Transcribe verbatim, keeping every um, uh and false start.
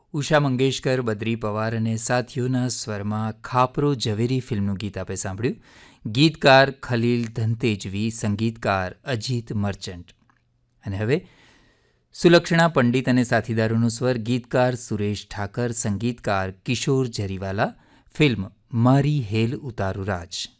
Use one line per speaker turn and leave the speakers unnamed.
ઉષા મંગેશકર, બદ્રી પવાર અને સાથીઓના સ્વરમાં ખાપરો ઝવેરી ફિલ્મનું ગીત આપે સાંભળ્યું. ગીતકાર ખલીલ ધનતેજવી, સંગીતકાર અજીત મર્ચન્ટ. અને હવે સુલક્ષણા પંડિત અને સાથીદારોનું સ્વર, ગીતકાર સુરેશ ઠાકર, સંગીતકાર કિશોર જરીવાલા. ફિલ્મ મારી હેલ ઉતારું રાજ.